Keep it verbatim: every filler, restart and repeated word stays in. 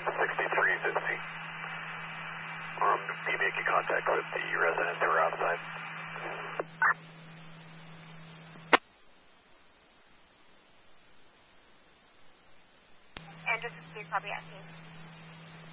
sixty-three fifty. Um, be making contact with the residents who are outside. Anderson, please copy asking.